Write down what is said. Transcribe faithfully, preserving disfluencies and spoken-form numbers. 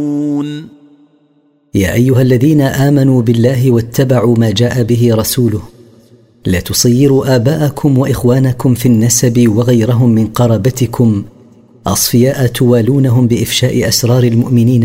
يا أيها الذين آمنوا بالله واتبعوا ما جاء به رسوله لا تصيروا آباءكم وإخوانكم في النسب وغيرهم من قرابتكم أصفياء توالونهم بإفشاء أسرار المؤمنين